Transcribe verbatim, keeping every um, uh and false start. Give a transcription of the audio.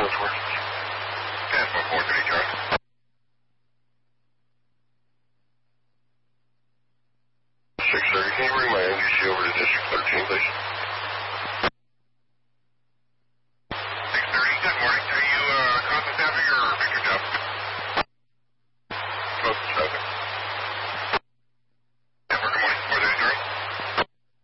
Ellsworth. Passport four three, Charlie. six thirty, can you bring my N G C over to District thirteen, please?